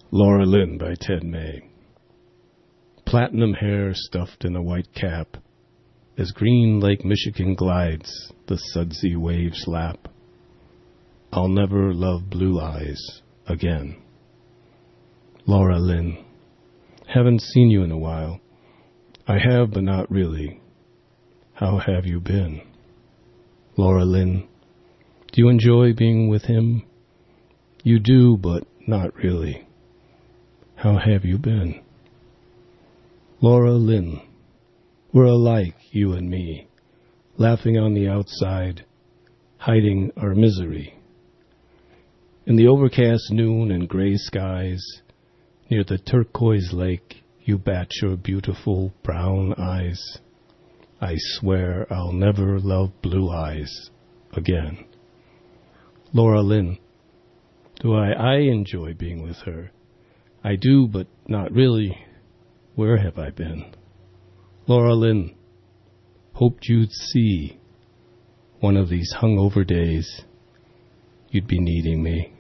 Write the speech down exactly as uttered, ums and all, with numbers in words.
Laura Lynn by Ted May. Platinum hair stuffed in a white cap, as green Lake Michigan glides the sudsy waves lap. I'll never love blue eyes again. Laura Lynn. Haven't seen you in a while. I have, but not really. How have you been? Laura Lynn. Do you enjoy being with him? You do, but not really. How have you been? Laura Lynn. We're alike, you and me, laughing on the outside, hiding our misery. In the overcast noon and gray skies, near the turquoise lake, you bat your beautiful brown eyes. I swear I'll never love blue eyes again. Laura Lynn. Do I, I enjoy being with her? I do, but not really. Where have I been? Laura Lynn. Hoped you'd see one of these hungover days. You'd be needing me.